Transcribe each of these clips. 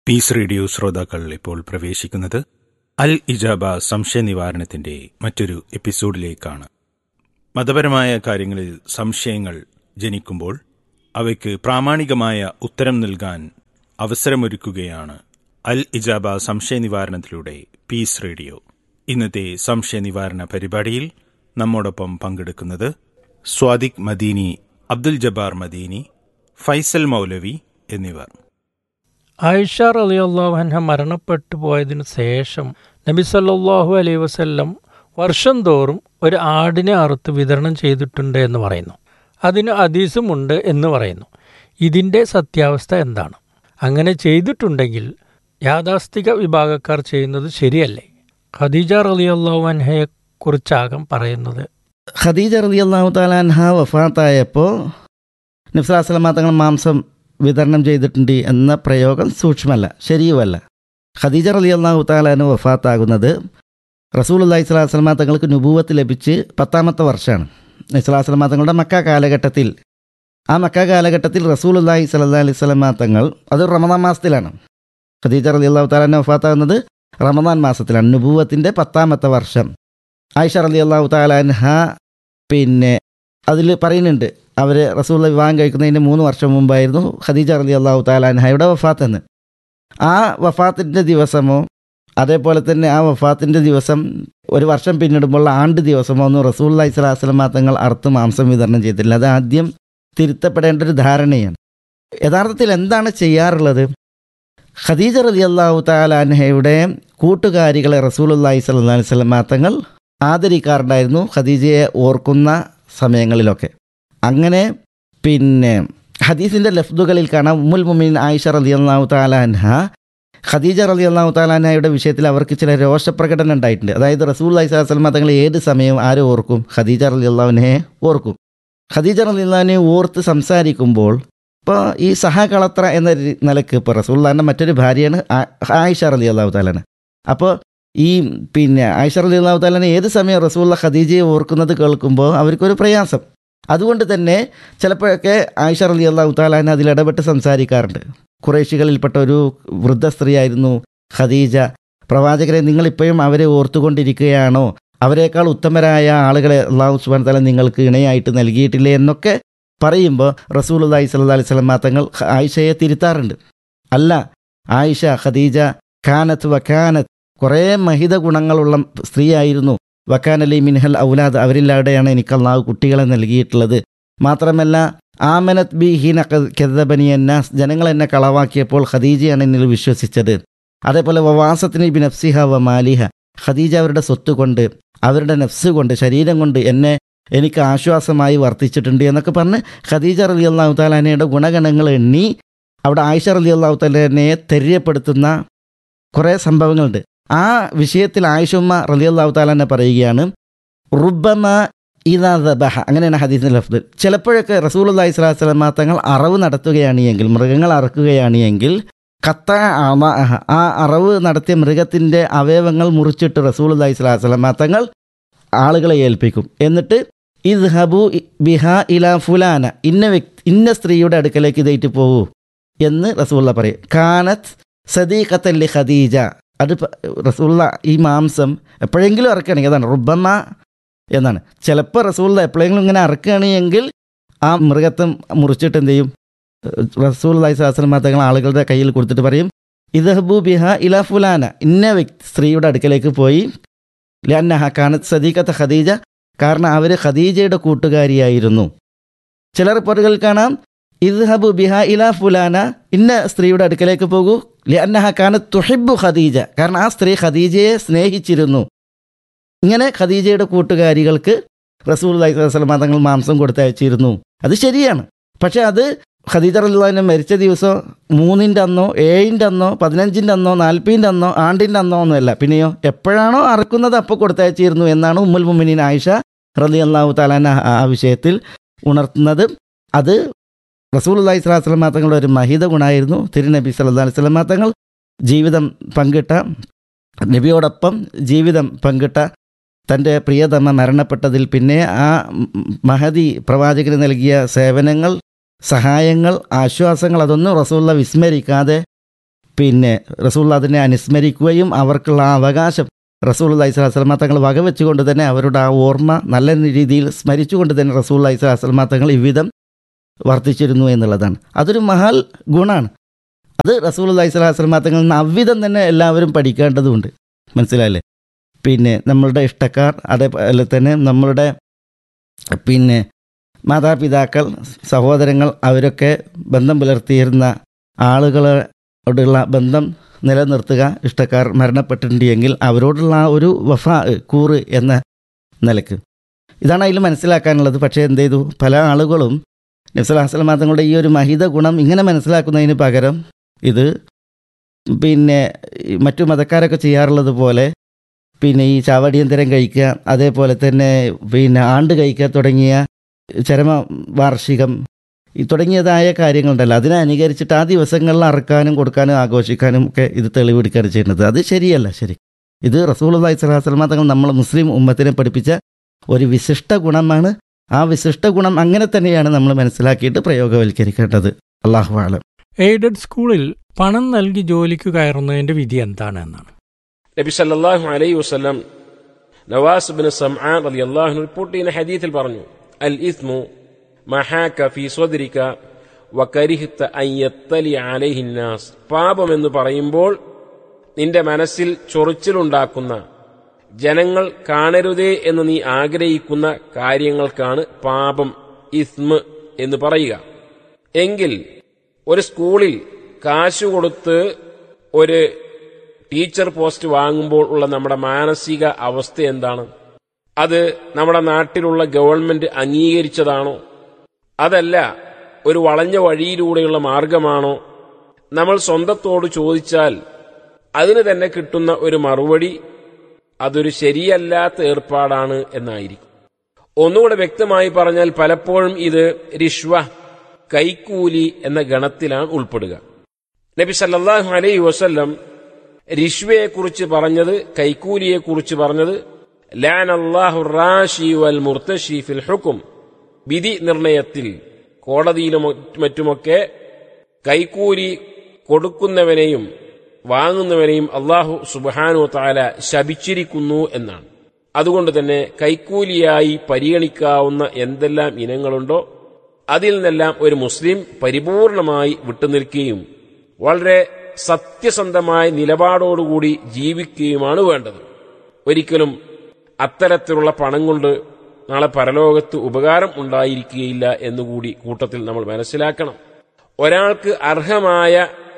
Piece radio ശ്രോതാക്കൾ ഇപ്പോൾ പ്രവേശിക്കുന്നത് അൽ ഇജാബ സംശയ നിവാരണത്തിന്റെ മറ്റൊരു എപ്പിസോഡിലേക്കാണ്. മതപരമായ കാര്യങ്ങളിൽ സംശയങ്ങൾ ജനിക്കുമ്പോൾ അവയ്ക്ക് പ്രാമാണികമായ ഉത്തരം നൽകാൻ അവസരമൊരുക്കുകയാണ് അൽ ഇജാബ സംശയ നിവാരണത്തിലൂടെ പീസ് റേഡിയോ. ഇന്നത്തെ സംശയ നിവാരണ പരിപാടിയിൽ നമ്മോടൊപ്പം പങ്കെടുക്കുന്നത് സ്വാദിഖ് മദീനി, അബ്ദുൽ ജബ്ബാർ മദീനി, ഫൈസൽ മൗലവി എന്നിവർ. ആയിഷ റളിയല്ലാഹു അൻഹ മരണപ്പെട്ടു പോയതിനു ശേഷം നബി സല്ലല്ലാഹു അലൈഹി വസല്ലം വർഷം തോറും ഒരു ആടിനെ അറുത്ത് വിതരണം ചെയ്തിട്ടുണ്ട് എന്ന് പറയുന്നു. അതിന് ഹദീസുമുണ്ട് എന്ന് പറയുന്നു. ഇതിൻ്റെ സത്യാവസ്ഥ എന്താണ്? അങ്ങനെ ചെയ്തിട്ടുണ്ടെങ്കിൽ യാഥാസ്ഥിക വിഭാഗക്കാർ ചെയ്യുന്നത് ശരിയല്ലേ? ഖദീജ റളിയല്ലാഹു അൻഹയെ കുറിച്ചാകും പറയുന്നത്. ഖദീജ റളിയല്ലാഹു തആല അൻഹ വഫാത്തായപ്പോൾ നബി സല്ലല്ലാഹു അലൈഹി വസല്ലം തങ്ങൾ മാംസം വിതരണം ചെയ്തിട്ടുണ്ട് എന്ന പ്രയോഗം സൂക്ഷ്മമല്ല, ശരിയുമല്ല. ഖദീജ റളിയല്ലാഹു തആല അൻഹ വഫാത്താകുന്നത് റസൂലുള്ളാഹി സ്വല്ലല്ലാഹു അലൈഹി വസല്ലം തങ്ങൾക്ക് നുബുവത്ത് ലഭിച്ച് 10ാമത്തെ വർഷമാണ്. നബി സല്ലല്ലാഹു അലൈഹി വസല്ലം തങ്ങളുടെ മക്ക കാലഘട്ടത്തിൽ, ആ മക്ക കാലഘട്ടത്തിൽ റസൂലുള്ളാഹി സ്വല്ലല്ലാഹു അലൈഹി വസല്ലം തങ്ങൾ അത് റമദാൻ മാസത്തിലാണ്. ഖദീജ റളിയല്ലാഹു തആല അൻഹ വഫാത്താകുന്നത് റമദാൻ മാസത്തിലാണ്, നുബുവത്തിൻ്റെ 10ാമത്തെ വർഷം. ആയിഷ റളിയല്ലാഹു തആല അൻഹ അതിൽ പറയുന്നുണ്ട്, അവർ റസൂലുള്ളാഹി വിവാഹം കഴിക്കുന്നതിന് 3 വർഷം മുമ്പായിരുന്നു ഖദീജ റളിയല്ലാഹു തആല അൻഹയുടെ വഫാത്തെന്ന്. ആ വഫാത്തിൻ്റെ ദിവസമോ അതേപോലെ തന്നെ ആ വഫാത്തിൻ്റെ ദിവസം ഒരു വർഷം പിന്നിടുമ്പോൾ ആണ്ട് ദിവസമോ ഒന്നും റസൂലുള്ളാഹി സ്വല്ലല്ലാഹു അലൈഹി വസല്ലം തങ്ങൾ അറുത്ത് മാംസം വിതരണം ചെയ്തിട്ടില്ല. അത് ആദ്യം തിരുത്തപ്പെടേണ്ട ഒരു ധാരണയാണ്. യഥാർത്ഥത്തിൽ എന്താണ് ചെയ്യാറുള്ളത്? ഖദീജ റളിയല്ലാഹു തആല അൻഹയുടെ കൂട്ടുകാരികളെ റസൂലുള്ളാഹി സ്വല്ലല്ലാഹു അലൈഹി വസല്ലം തങ്ങൾ ആദരിക്കാറുണ്ടായിരുന്നു ഖദീജയെ ഓർക്കുന്ന സമയങ്ങളിലൊക്കെ. അങ്ങനെ ഹദീസിൻ്റെ ലഫ്ദുകളിൽ കാണാം, ഉമ്മുൽ മുഅ്മിനീൻ ആയിഷ റളിയല്ലാഹു തആല അൻഹ ഖദീജ റളിയല്ലാഹു തആല അൻഹയുടെ വിഷയത്തിൽ അവർക്ക് ചില രോഷപ്രകടനം ഉണ്ടായിട്ടുണ്ട്. അതായത് റസൂലുള്ളാഹി സ്വല്ലല്ലാഹു അലൈഹി വസല്ലം തങ്ങൾ ഏത് സമയവും ആരെ ഓർക്കും? ഖദീജ റളിയല്ലാഹു അൻഹയെ ഓർക്കും. ഖദീജ റളിയല്ലാഹു അൻഹയെ ഓർത്ത് സംസാരിക്കുമ്പോൾ ഇപ്പോൾ ഈ സഹകളത്ര എന്ന നിലക്ക് ഇപ്പോൾ റസൂലുള്ളാഹിൻ്റെ മറ്റൊരു ഭാര്യയാണ് ആയിഷ റളിയല്ലാഹു തആല അൻഹ. അപ്പോൾ ഈ ആയിഷ റളിയല്ലാഹു തആല അൻഹ ഏത് സമയം റസൂലുള്ളാഹി ഖദീജയെ ഓർക്കുന്നത് കേൾക്കുമ്പോൾ അവർക്കൊരു പ്രയാസം. അതുകൊണ്ട് തന്നെ ചിലപ്പോഴൊക്കെ ആയിഷ റളിയല്ലാഹു തആല അൻഹ അതിൽ ഇടപെട്ട് സംസാരിക്കാറുണ്ട്. ഖുറൈശികളിൽപ്പെട്ട ഒരു വൃദ്ധ സ്ത്രീയായിരുന്നു ഖദീജ. പ്രവാചകരെ, നിങ്ങളിപ്പോഴും അവരെ ഓർത്തുകൊണ്ടിരിക്കുകയാണോ? അവരെക്കാൾ ഉത്തമരായ ആളുകളെ അല്ലാഹു സുബ്ഹാനഹു വ തആല നിങ്ങൾക്ക് ഇണയായിട്ട് നൽകിയിട്ടില്ലേ എന്നൊക്കെ പറയുമ്പോൾ റസൂലുള്ളാഹി സ്വല്ലല്ലാഹു അലൈഹി വസല്ലം തങ്ങൾ ആയിഷയെ തിരുത്താറുണ്ട്. അല്ല, ആയിഷ, ഖദീജ കാനത്ത് വകാനത്ത്, കുറേ മഹിത ഗുണങ്ങളുള്ള സ്ത്രീയായിരുന്നു. വക്കാനലി മിൻഹൽ ഔലാദ്, അവരിലൂടെയാണ് എനിക്ക് അല്ലാഹു കുട്ടികളെ നൽകിയിട്ടുള്ളത്. മാത്രമല്ല ആമനത് ബി ഹീന കദ്ദബനി അന്നാസ്, ജനങ്ങൾ എന്നെ കളവാക്കിയപ്പോൾ ഖദീജയാണ് എന്നിൽ വിശ്വസിച്ചത്. അതേപോലെ വവാസത്തിന് ബി നഫ്സിഹ വ മാലിഹ, ഖദീജ അവരുടെ സ്വത്ത് കൊണ്ട്, അവരുടെ നഫ്സ് കൊണ്ട്, ശരീരം കൊണ്ട് എനിക്ക് ആശ്വാസമായി വർത്തിച്ചിട്ടുണ്ട് എന്നൊക്കെ പറഞ്ഞ് ഖദീജ റളിയല്ലാഹു തആല അൻഹയുടെ ഗുണഗണങ്ങൾ എണ്ണി അവിടെ ആയിഷ റളിയല്ലാഹു തആല അൻഹയെ തെര്യപ്പെടുത്തുന്ന കുറേ സംഭവങ്ങളുണ്ട്. ആ വിഷയത്തിൽ ആയിഷ ഉമ്മ റളിയല്ലാഹു തആല അൻഹ പറയുകയാണ്, റുബ്ബമ ഇദാ ദബഹ, അങ്ങനെയാണ് ഹദീസിൻ്റെ ലഫ്ദ്. ചിലപ്പോഴൊക്കെ റസൂലുള്ളാഹി സ്വല്ലല്ലാഹു അലൈഹി വസല്ലം തങ്ങൾ അറവ് നടത്തുകയാണ് എങ്കിൽ, മൃഗങ്ങൾ അറക്കുകയാണ് എങ്കിൽ, ഖത്ത അമാഅഹ, ആ അറവ് നടത്തിയ മൃഗത്തിൻ്റെ അവയവങ്ങൾ മുറിച്ചിട്ട് റസൂലുള്ളാഹി സ്വല്ലല്ലാഹു അലൈഹി വസല്ലം തങ്ങൾ ആളുകളെ ഏൽപ്പിക്കും. എന്നിട്ട് ഇദ്ഹബു ബിഹാ ഇലാ ഫുലാന, ഇന്ന സ്ത്രീയുടെ അടുക്കലേക്ക് ഇതേറ്റ് പോകൂ എന്ന് റസൂലുള്ള പറയും. കാനത്ത് സദീഖത്തൻ ലി ഖദീജ, അത് റസൂലുള്ള ഈ മാംസം എപ്പോഴെങ്കിലും അറക്കുകയാണെങ്കിൽ, അതാണ് റുബ്ബമ എന്നാണ്. ചിലപ്പോൾ റസൂലുള്ള എപ്പോഴെങ്കിലും ഇങ്ങനെ അറക്കുകയാണെങ്കിൽ ആ മൃഗത്തെ മുറിച്ചിട്ട് എന്ത് ചെയ്യും? റസൂലുള്ളാഹി സ്വല്ലല്ലാഹു അലൈഹി വസല്ലം തങ്ങൾ ആളുകളുടെ കയ്യിൽ കൊടുത്തിട്ട് പറയും, ഇദ്ഹബു ബിഹാ ഇലാ ഫുലാന, ഇന്ന സ്ത്രീയുടെ അടുക്കലേക്ക് പോയി, ലിഅന്നഹ കാനത്ത് സദീഖത്ത ഖദീജ, കാരണം അവർ ഖദീജയുടെ കൂട്ടുകാരിയായിരുന്നു. ചില റിപ്പോർട്ടുകളിൽ കാണാം, ഇദ്ഹബു ബിഹാ ഇലാ ഫുലാന, ഇന്ന സ്ത്രീയുടെ അടുക്കലേക്ക് പോകൂ, ലിഅന്നഹ കാനത്ത് തുഹിബ്ബു ഖദീജ, കാരണം ആ സ്ത്രീ ഖദീജയെ സ്നേഹിച്ചിരുന്നു. ഇങ്ങനെ ഖദീജയുടെ കൂട്ടുകാരികൾക്ക് റസൂലുള്ളാഹി സ്വല്ലല്ലാഹു അലൈഹി വസല്ലം തങ്ങൾ മാംസം കൊടുത്തയച്ചിരുന്നു. അത് ശരിയാണ്. പക്ഷേ അത് ഖദീജ റളിയല്ലാഹു അൻഹ മരിച്ച ദിവസം 3-ന്റെ അന്നോ 7-ന്റെ അന്നോ 15-ന്റെ അന്നോ 40-ന്റെ അന്നോ ആണ്ടിൻ്റെ അന്നോ ഒന്നുമല്ല. പിന്നെയോ എപ്പോഴാണോ അറക്കുന്നത് അപ്പോൾ കൊടുത്തയച്ചിരുന്നു എന്നാണ് ഉമ്മുൽ മുഅ്മിനീൻ ആയിഷ റളിയല്ലാഹു തആല അൻഹ ആ വിഷയത്തിൽ ഉണർത്തുന്നത്. അത് റസൂലുള്ളാഹി സ്വല്ലല്ലാഹു അലൈഹി വസല്ലം തങ്ങളുടെ ഒരു മഹിത ഗുണമായിരുന്നു. തിരുനബി സ്വല്ലല്ലാഹു അലൈഹി വസല്ലം തങ്ങൾ ജീവിതം പങ്കിട്ട, നബിയോടൊപ്പം ജീവിതം പങ്കിട്ട തൻ്റെ പ്രിയതമ മരണപ്പെട്ടതിൽ പിന്നെ ആ മഹദി പ്രവാചകന് നൽകിയ സേവനങ്ങൾ, സഹായങ്ങൾ, ആശ്വാസങ്ങൾ, അതൊന്നും റസൂലുള്ള വിസ്മരിക്കാതെ പിന്നെ റസൂൽ അതിനെ അനുസ്മരിക്കുകയും അവർക്കുള്ള ആ അവകാശം റസൂലുള്ളാഹി സ്വല്ലല്ലാഹു അലൈഹി വസല്ലം തങ്ങൾ വകവെച്ചുകൊണ്ട് തന്നെ അവരുടെ ആ ഓർമ്മ നല്ല രീതിയിൽ സ്മരിച്ചുകൊണ്ട് തന്നെ റസൂലുള്ളാഹി സ്വല്ലല്ലാഹു അലൈഹി വസല്ലം തങ്ങൾ ഇவ்விധം വർത്തിച്ചിരുന്നു എന്നുള്ളതാണ്. അതൊരു മഹാൽ ഗുണമാണ്. അത് റസൂലുള്ളാഹി സ്വല്ലല്ലാഹു അലൈഹി വസല്ലം തങ്ങളിൽ നിന്ന് അவ்விധം തന്നെ എല്ലാവരും പഠിക്കേണ്ടതുണ്ട്. മനസ്സിലായില്ലേ? പിന്നെ നമ്മളുടെ ഇഷ്ടക്കാർ, അതേപോലെ തന്നെ നമ്മളുടെ പിന്നെ മാതാപിതാക്കൾ, സഹോദരങ്ങൾ, അവരൊക്കെ ബന്ധം പുലർത്തിയിരുന്ന ആളുകളോടുള്ള ബന്ധം നിലനിർത്തുക. ഇഷ്ടക്കാർ മരണപ്പെട്ടിട്ടുണ്ടെങ്കിൽ അവരോടുള്ള ആ ഒരു വഫാ കൂറ് എന്ന നിലക്ക് ഇതാണ് അതിൽ മനസ്സിലാക്കാനുള്ളത്. പക്ഷേ എന്ത് ചെയ്തു, പല ആളുകളും നബി സല്ലല്ലാഹു അലൈഹി വസല്ലം തങ്ങളുടെ ഈ ഒരു മഹിത ഗുണം ഇങ്ങനെ മനസ്സിലാക്കുന്നതിന് പകരം ഇത് പിന്നെ മറ്റു മതക്കാരൊക്കെ ചെയ്യാറുള്ളത് പോലെ പിന്നെ ഈ ചാവടിയന്തരം കഴിക്കുക, അതേപോലെ തന്നെ പിന്നെ ആണ്ട് കഴിക്കുക തുടങ്ങിയ ചരമ വാർഷികം തുടങ്ങിയതായ കാര്യങ്ങളുണ്ടല്ലോ, അതിനെ അനുകരിച്ചിട്ട് ആ ദിവസങ്ങളിൽ അറക്കാനും കൊടുക്കാനും ആഘോഷിക്കാനും ഒക്കെ ഇത് തെളിവെടുക്കുകയാണ് ചെയ്യുന്നത്. അത് ശരിയല്ല. ശരി, ഇത് റസൂലുള്ളാഹി സ്വല്ലല്ലാഹു അലൈഹി വസല്ലം തങ്ങൾ നമ്മൾ മുസ്ലിം ഉമ്മത്തിനെ പഠിപ്പിച്ച ഒരു വിശിഷ്ട ഗുണമാണ്. ആ വിശിഷ്ട ഗുണം അങ്ങനെ തന്നെയാണ് നമ്മൾ മനസ്സിലാക്കിയിട്ട് പ്രയോഗവൽക്കരിക്കേണ്ടത്. അല്ലാഹു അഅലം. എയ്ഡഡ് സ്കൂളിൽ പണം നൽകി ജോലിക്ക് കയറുന്നതിന്റെ വിധി എന്താണ് എന്നാണ് നബി സല്ലല്ലാഹു അലൈഹി വസല്ലം നവാസ് ഇബ്നു സമആൻ റളിയല്ലാഹു അൻഹു റിപ്പോർട്ട് ചെയ്യുന്ന ഹദീസിൽ പറഞ്ഞു, അൽ ഇസ്മു മഹാക ഫീ സ്വദ്രിക വകരിഹ്ത അൻ യത്തലി അലൈഹി നാസ്. പാപം എന്ന് പറയുമ്പോൾ നിന്റെ മനസ്സിൽ ചൊറിച്ചിലുണ്ടാക്കുന്ന, ജനങ്ങൾ കാണരുതേ എന്ന് നീ ആഗ്രഹിക്കുന്ന കാര്യങ്ങൾക്കാണ് പാപം, ഇസ്മ് എന്ന് പറയുക. എങ്കിൽ ഒരു സ്കൂളിൽ കാശ് കൊടുത്ത് ഒരു ടീച്ചർ പോസ്റ്റ് വാങ്ങുമ്പോൾ ഉള്ള നമ്മുടെ മാനസിക അവസ്ഥ എന്താണ്? അത് നമ്മുടെ നാട്ടിലുള്ള ഗവൺമെന്റ് അംഗീകരിച്ചതാണോ? അതല്ല ഒരു വളഞ്ഞ വഴിയിലൂടെയുള്ള മാർഗമാണോ? നമ്മൾ സ്വന്തത്തോട് ചോദിച്ചാൽ അതിന് തന്നെ കിട്ടുന്ന ഒരു മറുപടി അതൊരു ശരിയല്ലാത്ത ഏർപ്പാടാണ് എന്നായിരിക്കും. ഒന്നുകൂടെ വ്യക്തമായി പറഞ്ഞാൽ പലപ്പോഴും ഇത് റിഷ്വ, കൈക്കൂലി എന്ന ഗണത്തിലാണ് ഉൾപ്പെടുക. നബി സല്ലല്ലാഹു അലൈഹി വസല്ലം റിഷ്വയെക്കുറിച്ച് പറഞ്ഞത്, കൈക്കൂലിയെക്കുറിച്ച് പറഞ്ഞത്, ലഅനല്ലാഹു റാഷി വൽ മുർതശി ഫിൽ ഹുക്ം. വിധി നിർണയത്തിൽ കോടതിയിലും മറ്റുമൊക്കെ കൈക്കൂലി കൊടുക്കുന്നവനെയും വാങ്ങുന്നവനെയും അല്ലാഹു സുബ്ഹാനഹു വതആല ശപിച്ചിരിക്കുന്നു എന്നാണ്. അതുകൊണ്ട് തന്നെ കൈക്കൂലിയായി പരിഗണിക്കാവുന്ന എന്തെല്ലാം ഇനങ്ങളുണ്ടോ അതിൽ നിന്നെല്ലാം ഒരു മുസ്ലിം പരിപൂർണമായി വിട്ടുനിൽക്കുകയും വളരെ സത്യസന്ധമായ നിലപാടോടുകൂടി ജീവിക്കുകയുമാണ് വേണ്ടത്. ഒരിക്കലും അത്തരത്തിലുള്ള പണം കൊണ്ട് നാളെ പരലോകത്ത് ഉപകാരം ഉണ്ടായിരിക്കുകയില്ല എന്നുകൂടി കൂട്ടത്തിൽ നമ്മൾ മനസ്സിലാക്കണം. ഒരാൾക്ക് അർഹമായ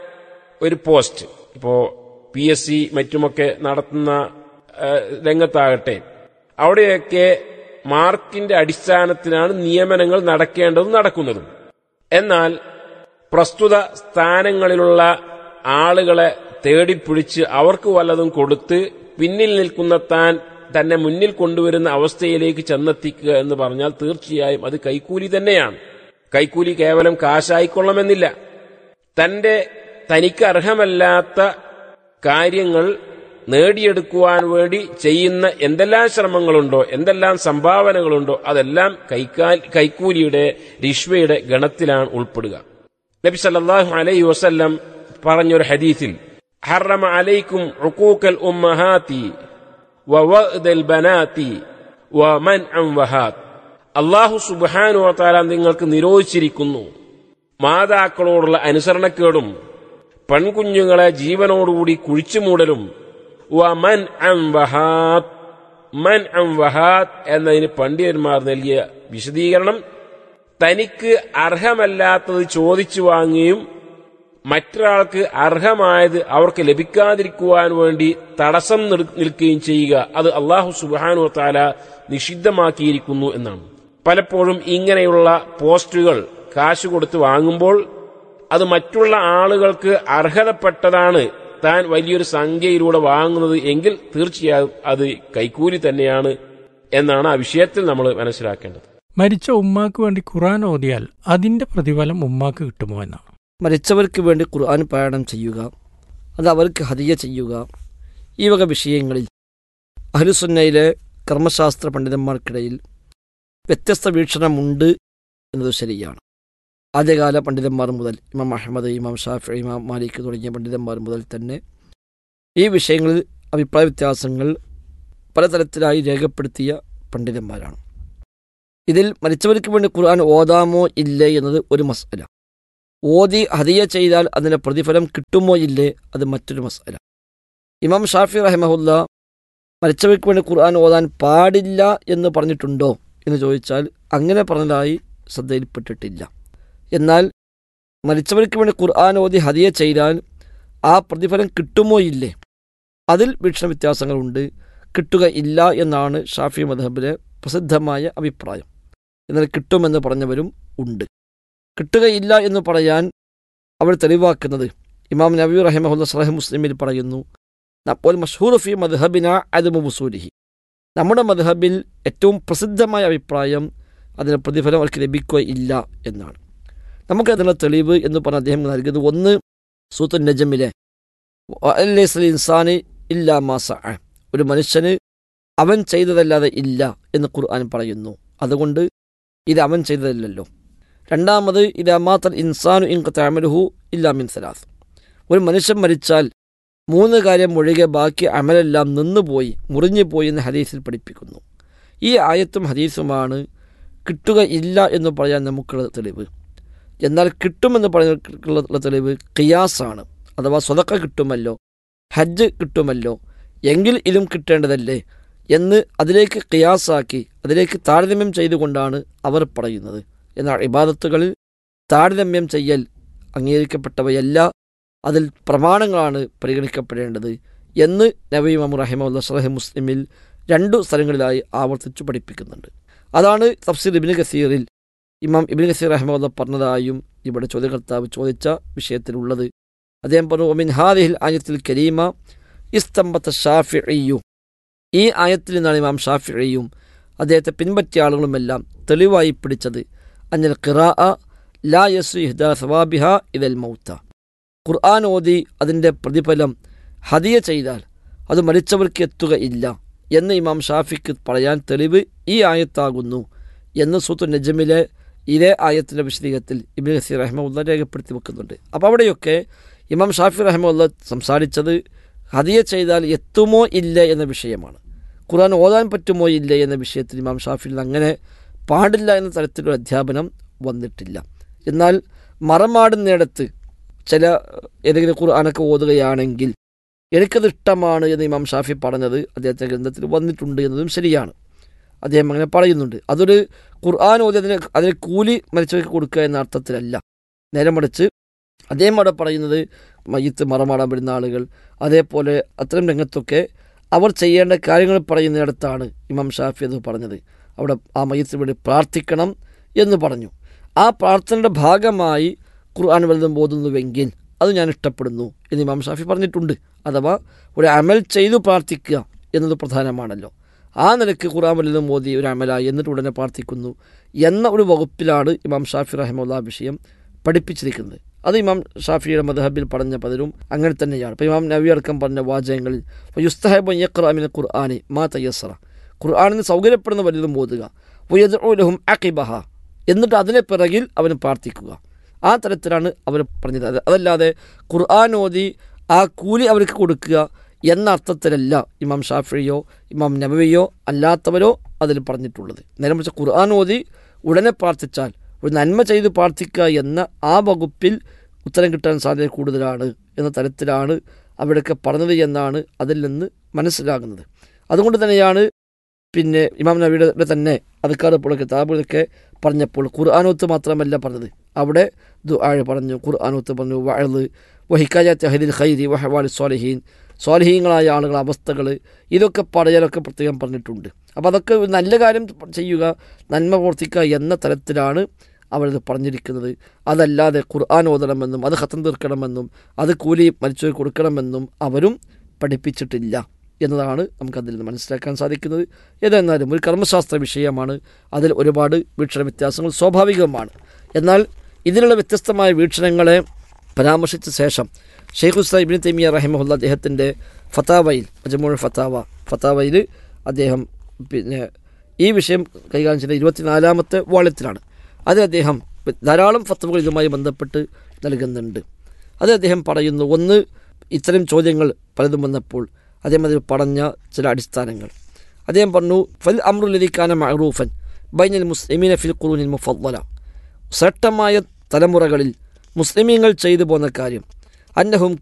ഒരു പോസ്റ്റ്, ഇപ്പോൾ PSC മറ്റുമൊക്കെ നടത്തുന്ന രംഗത്താകട്ടെ, അവിടെയൊക്കെ മാർക്കിന്റെ അടിസ്ഥാനത്തിലാണ് നിയമനങ്ങൾ നടക്കേണ്ടതും നടക്കുന്നതും. എന്നാൽ പ്രസ്തുത സ്ഥാനങ്ങളിലുള്ള ആളുകളെ തേടിപ്പിടിച്ച് അവർക്ക് വല്ലതും കൊടുത്ത് പിന്നിൽ നിൽക്കുന്ന തന്നെ മുന്നിൽ കൊണ്ടുവരുന്ന അവസ്ഥയിലേക്ക് ചെന്നെത്തിക്കുക എന്ന് പറഞ്ഞാൽ തീർച്ചയായും അത് കൈക്കൂലി തന്നെയാണ്. കൈക്കൂലി കേവലം കാശായിക്കൊള്ളണമെന്നില്ല. തനിക്ക് അർഹമല്ലാത്ത കാര്യങ്ങൾ നേടിയെടുക്കുവാൻ വേണ്ടി ചെയ്യുന്ന എന്തെല്ലാം ശ്രമങ്ങളുണ്ടോ, എന്തെല്ലാം സംഭാവനകളുണ്ടോ, അതെല്ലാം കൈക്കൂലിയുടെ, റിഷ്വയുടെ ഗണത്തിലാണ് ഉൾപ്പെടുക. നബി സല്ലല്ലാഹു അലൈഹി വസല്ലം പറഞ്ഞൊരു ഹദീസിൽ, ഹറമ അലൈക്കും ഉഖൂഖൽ ഉമ്മഹാതി വവഅദൽ ബനാതി വമൻഅൻ വഹാത്. അല്ലാഹു സുബ്ഹാനഹു വ തആല നിങ്ങൾക്ക് നിരോധിച്ചിരിക്കുന്നു മാതാക്കളോടുള്ള അനുസരണക്കേടും പെൺകുഞ്ഞുങ്ങളെ ജീവനോടുകൂടി കുഴിച്ചുമൂടലും. വമൻഅൻ വഹാത്, മൻഅൻ വഹാത് എന്നതിന് പണ്ഡിതന്മാർ നൽകിയ വിശദീകരണം, തനിക്ക് അർഹമല്ലാത്തത് ചോദിച്ചു വാങ്ങുകയും മറ്റൊരാൾക്ക് അർഹമായത് അവർക്ക് ലഭിക്കാതിരിക്കുവാൻ വേണ്ടി തടസ്സം നിൽക്കുകയും ചെയ്യുക, അത് അല്ലാഹു സുബ്ഹാനഹു വ തആല നിഷിദ്ധമാക്കിയിരിക്കുന്നു എന്നാണ്. പലപ്പോഴും ഇങ്ങനെയുള്ള പോസ്റ്റുകൾ കാശ് കൊടുത്ത് വാങ്ങുമ്പോൾ അത് മറ്റുള്ള ആളുകൾക്ക് അർഹതപ്പെട്ടതാണ്, താൻ വലിയൊരു സംഖ്യയിലൂടെ വാങ്ങുന്നത് എങ്കിൽ തീർച്ചയായും അത് കൈക്കൂലി തന്നെയാണ് എന്നാണ് ആ വിഷയത്തിൽ നമ്മൾ മനസ്സിലാക്കേണ്ടത്. മരിച്ച ഉമ്മാക്ക് വേണ്ടി ഖുർആൻ ഓതിയാൽ അതിന്റെ പ്രതിഫലം ഉമ്മാക്ക് കിട്ടുമോ എന്നാണ്. മരിച്ചവർക്ക് വേണ്ടി ഖുർആൻ പാരായണം ചെയ്യുക, അത് അവർക്ക് ഹദിയ ചെയ്യുക, ഈ വക വിഷയങ്ങളിൽ അഹ്ലുസുന്നയിലെ കർമ്മശാസ്ത്ര പണ്ഡിതന്മാർക്കിടയിൽ വ്യത്യസ്ത വീക്ഷണമുണ്ട് എന്നത് ശരിയാണ്. ആദ്യകാല പണ്ഡിതന്മാർ മുതൽ ഇമാം അഹമ്മദ്, ഇമാം ഷാഫി, ഇമാം മാലിക് തുടങ്ങിയ പണ്ഡിതന്മാർ മുതൽ തന്നെ ഈ വിഷയങ്ങളിൽ അഭിപ്രായ വ്യത്യാസങ്ങൾ പലതരത്തിലായി രേഖപ്പെടുത്തിയ പണ്ഡിതന്മാരാണ്. ഇതിൽ മരിച്ചവർക്ക് വേണ്ടി ഖുർആൻ ഓതാമോ ഇല്ലേ എന്നത് ഒരു മസ്അല, ഓതി ഹദിയ ചെയ്താൽ അതിൻ്റെ പ്രതിഫലം കിട്ടുമോ ഇല്ലേ അത് മറ്റൊരു മസ്അല. ഇമാം ഷാഫി റഹിമഹുല്ല മരിച്ചവർക്ക് വേണ്ടി ഖുർആൻ ഓതാൻ പാടില്ല എന്ന് പറഞ്ഞിട്ടുണ്ടോ എന്ന് ചോദിച്ചാൽ അങ്ങനെ പറഞ്ഞതായി ശ്രദ്ധയിൽപ്പെട്ടിട്ടില്ല. എന്നാൽ മരിച്ചവർക്ക് വേണ്ടി ഖുർആൻ ഓതി ഹദിയ ചെയ്താൽ ആ പ്രതിഫലം കിട്ടുമോ ഇല്ലേ അതിൽ വീക്ഷണ വ്യത്യാസങ്ങളുണ്ട്. കിട്ടുക ഇല്ല എന്നാണ് ഷാഫി മദ്ഹബിലെ പ്രസിദ്ധമായ അഭിപ്രായം. എന്നാൽ കിട്ടുമെന്ന് പറഞ്ഞവരും ഉണ്ട്. കിട്ടുകയില്ല എന്ന് പറയാൻ അവർ തെളിവാക്കുന്നത് ഇമാം നബി റഹിമഹുല്ല സഹീഹ് മുസ്ലിമിൽ പറയുന്നു, അപ്പോൾ മഷ്ഹൂർ ഫി മദ്ഹബിന അദമു വസൂലിഹി, നമ്മുടെ മദ്ഹബിൽ ഏറ്റവും പ്രസിദ്ധമായ അഭിപ്രായം അതിന് പ്രതിഫലം അവർക്ക് ലഭിക്കുകയില്ല എന്നാണ്. നമുക്കതിനുള്ള തെളിവ് എന്ന് പറഞ്ഞ അദ്ദേഹം നൽകുന്നത്, ഒന്ന് സൂറത്തുൻ നജ്മിലെ ലൈസൽ ഇൻസാനി ഇല്ലാ മാ സഅ, ഒരു മനുഷ്യന് അവൻ ചെയ്തതല്ലാതെ ഇല്ല എന്ന് ഖുർആൻ പറയുന്നു. അതുകൊണ്ട് ഇത് അവൻ ചെയ്തതല്ലല്ലോ. രണ്ടാമത് ഇദാ മാതൽ ഇൻസാനു ഇൻഖതഅ അമലുഹു ഇല്ലാ മിൻ സലാസ്, ഒരു മനുഷ്യൻ മരിച്ചാൽ 3 കാര്യം ഒഴികെ ബാക്കി അമലെല്ലാം നിന്നുപോയി, മുറിഞ്ഞുപോയി എന്ന് ഹദീസിൽ പഠിപ്പിക്കുന്നു. ഈ ആയത്തും ഹദീസുമാണ് കിട്ടുക ഇല്ല എന്ന് പറയാൻ നമുക്കുള്ള തെളിവ്. എന്നാൽ കിട്ടുമെന്ന് പറയാനുള്ള തെളിവ് ഖിയാസാണ്. അഥവാ സ്വതക്ക കിട്ടുമല്ലോ, ഹജ്ജ് കിട്ടുമല്ലോ, എങ്കിൽ ഇതും കിട്ടേണ്ടതല്ലേ എന്ന് അതിലേക്ക് ഖിയാസാക്കി അതിലേക്ക് താരതമ്യം ചെയ്തുകൊണ്ടാണ് അവർ പറയുന്നത്. എന്നാൽ ഇബാദത്തുകളിൽ താരതമ്യം ചെയ്യൽ അംഗീകരിക്കപ്പെട്ടവയല്ല, അതിൽ പ്രമാണങ്ങളാണ് പരിഗണിക്കപ്പെടേണ്ടത് എന്ന് നബി ഇമാം റഹിമഹുല്ലാഹ് സഹീഹ് മുസ്ലിമിൽ 2 സ്ഥലങ്ങളിലായി ആവർത്തിച്ചു പഠിപ്പിക്കുന്നുണ്ട്. അതാണ് തഫ്സീർ ഇബ്നു കസീറിൽ ഇമാം ഇബ്നു കസീർ റഹിമഹുല്ലാഹ് പറഞ്ഞതായും ഇവിടെ ചോദ്യകർത്താവ് ചോദിച്ച വിഷയത്തിലുള്ളത്. അദ്ദേഹം പറഞ്ഞു, ഒമിൻ ഹാദിഹിൽ ആയത്തിൽ കരീമ ഇസ്തംബത ഷാഫിഇയ്യു, ഈ ആയത്തിൽ നിന്നാണ് ഇമാം ഷാഫിഇയ്യും അദ്ദേഹത്തെ പിൻപറ്റിയ ആളുകളുമെല്ലാം തെളിവായി പിടിച്ചത് അന്നൽ ഖിറാഅ ലാ യസ്രി ഇഹ്ദാ സവാബിഹ ഇദൽ മൗത, ഖുർആൻ ഓതി അതിൻ്റെ പ്രതിഫലം ഹദിയ ചെയ്താൽ അത് മരിച്ചവർക്ക് എത്തുകയില്ല എന്ന് ഇമാം ഷാഫിക്ക് പറയാൻ തെളിവ് ഈ ആയത്താകുന്നു എന്ന് സൂറത്തുൻ നജ്മിലെ ഇതേ ആയത്തിൻ്റെ വിശദീകരണത്തിൽ ഇബ്നു കസീർ റഹിമഹുല്ലാഹ് രേഖപ്പെടുത്തി വെക്കുന്നുണ്ട്. അപ്പോൾ അവിടെയൊക്കെ ഇമാം ഷാഫി റഹിമഹുല്ലാഹ് സംസാരിച്ചത് ഹദിയ ചെയ്താൽ എത്തുമോ ഇല്ലേ എന്ന വിഷയമാണ്. ഖുർആൻ ഓതാൻ പറ്റുമോ ഇല്ലേ എന്ന വിഷയത്തിൽ ഇമാം ഷാഫിയിൽ അങ്ങനെ പാടില്ല എന്ന തരത്തിലൊരു അധ്യാപനം വന്നിട്ടില്ല. എന്നാൽ മറമാടുന്നിടത്ത് ചില ഏതെങ്കിലും ഖുർആനൊക്കെ ഓതുകയാണെങ്കിൽ എനിക്കത് ഇഷ്ടമാണ് എന്ന് ഇമാം ഷാഫി പറഞ്ഞത് അദ്ദേഹത്തിൻ്റെ ഗ്രന്ഥത്തിൽ വന്നിട്ടുണ്ട് എന്നതും ശരിയാണ്. അദ്ദേഹം അങ്ങനെ പറയുന്നുണ്ട്. അതൊരു ഖുർആൻ ഓതി അതിന് കൂലി മരിച്ചവർക്ക് കൊടുക്കുക എന്ന അർത്ഥത്തിലല്ല. നേരെ മറിച്ച് അദ്ദേഹം അവിടെ പറയുന്നത് മയ്യത്ത് മറമാടാൻ വരുന്ന ആളുകൾ, അതേപോലെ അത്തരം രംഗത്തൊക്കെ അവർ ചെയ്യേണ്ട കാര്യങ്ങൾ പറയുന്നിടത്താണ് ഇമാം ഷാഫി അത് പറഞ്ഞത്. അവിടെ ആ മയ്യത്തിന് വേണ്ടി പ്രാർത്ഥിക്കണം എന്ന് പറഞ്ഞു. ആ പ്രാർത്ഥനയുടെ ഭാഗമായി ഖുർആൻ വല്ലതും ഓതുന്നുവെങ്കിൽ അത് ഞാൻ ഇഷ്ടപ്പെടുന്നു എന്ന് ഇമാം ഷാഫി പറഞ്ഞിട്ടുണ്ട്. അഥവാ ഒരു അമൽ ചെയ്തു പ്രാർത്ഥിക്കുക എന്നത് പ്രധാനമാണല്ലോ. ആ നിലയ്ക്ക് ഖുർആൻ വല്ലതും ഓതി ഒരു അമലായി എന്നിട്ട് ഉടനെ പ്രാർത്ഥിക്കുന്നു എന്ന ഒരു വകുപ്പിലാണ് ഇമാം ഷാഫി റഹിമഹുല്ലാഹ് വിഷയം പഠിപ്പിച്ചിരിക്കുന്നത്. അത് ഇമാം ഷാഫിയുടെ മദ്ഹബിൽ പറഞ്ഞ പലരും അങ്ങനെ തന്നെയാണ്. ഇപ്പോൾ ഇമാം നബി അടക്കം പറഞ്ഞ വാചകങ്ങളിൽ യുസ്തഹബു യഖ്റഅ മിനൽ ഖുർആനി മാ തയസ്സറ, ഖുർആനിന് സൗകര്യപ്പെടുന്ന വല്ലതും ഓതുക, വയദ്ഉ ലഹും അഖിബഹ, എന്നിട്ട് അതിനെ പിറകിൽ അവന് പ്രാർത്ഥിക്കുക. ആ തരത്തിലാണ് അവർ പറഞ്ഞത്. അതല്ലാതെ ഖുർആൻ ഓതി ആ കൂലി അവർക്ക് കൊടുക്കുക എന്ന അർത്ഥത്തിലല്ല ഇമാം ഷാഫിയോ ഇമാം നബവിയോ അല്ലാത്തവരോ അതിൽ പറഞ്ഞിട്ടുള്ളത്. നേരെ മറിച്ച് ഖുർആൻ ഓതി ഉടനെ പ്രാർത്ഥിച്ചാൽ ഒരു നന്മ ചെയ്ത് പ്രാർത്ഥിക്കുക എന്ന ആ വകുപ്പിൽ ഉത്തരം കിട്ടാൻ സാധ്യത കൂടുതലാണ് എന്ന തരത്തിലാണ് അവിടെയൊക്കെ പറഞ്ഞത് എന്നാണ് അതിൽ നിന്ന് മനസ്സിലാകുന്നത്. അതുകൊണ്ട് തന്നെയാണ് പിന്നെ ഇമാം നബിയുടെ തന്നെ അദ്കാർ പോലുള്ള കിതാബുകളൊക്കെ പറഞ്ഞപ്പോൾ ഖുർആനോത്ത് മാത്രമല്ല പറഞ്ഞത്, അവിടെ ദുആ പറഞ്ഞു, ഖുർആനോത്ത് പറഞ്ഞു, വഅദ് വഹിക്കായത്ത് അഹ്ലിൽ ഖൈരി വഹവാലി സ്വാലിഹീൻ, സ്വാലിഹീങ്ങളായ ആളുകളുടെ അവസ്ഥകൾ, ഇതൊക്കെ പറയാനൊക്കെ പ്രത്യേകം പറഞ്ഞിട്ടുണ്ട്. അപ്പോൾ അതൊക്കെ നല്ല കാര്യം ചെയ്യുക, നന്മ പ്രവർത്തിക്കുക എന്ന തരത്തിലാണ് അവരത് പറഞ്ഞിരിക്കുന്നത്. അതല്ലാതെ ഖുർആൻ ഓതണമെന്നും അത് ഖത്തം തീർക്കണമെന്നും അത് കൂലി മരിച്ചവർ കൊടുക്കണമെന്നും അവരും പഠിപ്പിച്ചിട്ടില്ല എന്നതാണ് നമുക്കതിൽ നിന്ന് മനസ്സിലാക്കാൻ സാധിക്കുന്നത്. ഏതെന്നാലും ഒരു കർമ്മശാസ്ത്ര വിഷയമാണ്, അതിൽ ഒരുപാട് വീക്ഷണ വ്യത്യാസങ്ങൾ സ്വാഭാവികമാണ്. എന്നാൽ ഇതിനുള്ള വ്യത്യസ്തമായ വീക്ഷണങ്ങളെ പരാമർശിച്ച ശേഷം ഷെയ്ഖുൽ ഇസ്ലാം ഇബ്നു തൈമിയ്യ റഹിമഹുല്ലാഹ് അദ്ദേഹത്തിൻ്റെ ഫതാവയിൽ മജ്മൂഉൽ ഫതാവയിൽ അദ്ദേഹം പിന്നെ ഈ വിഷയം കൈകാര്യം ചെയ്ത 24-ാമത്തെ വാള്യത്തിലാണ്. അതിൽ അദ്ദേഹം ധാരാളം ഫത്വകൾ ഇതുമായി ബന്ധപ്പെട്ട് നൽകുന്നുണ്ട്. അത് അദ്ദേഹം പറയുന്നു. ഒന്ന്, ഇത്തരം ചോദ്യങ്ങൾ പലതും വന്നപ്പോൾ അദ്ദേഹം അതിൽ പറഞ്ഞ ചില അടിസ്ഥാനങ്ങൾ അദ്ദേഹം പറഞ്ഞു. ഫൽ അമ്രുല്ലദിക്കാന മഅറൂഫൻ ബൈനൽ മുസ്ലിമീന ഫിൽ ഖുറൂനിൽ മുഫദ്ദല, ശ്രേഷ്ഠമായ തലമുറകളിൽ മുസ്ലിമീങ്ങൾ ചെയ്തു പോന്ന കാര്യം അന്നഹും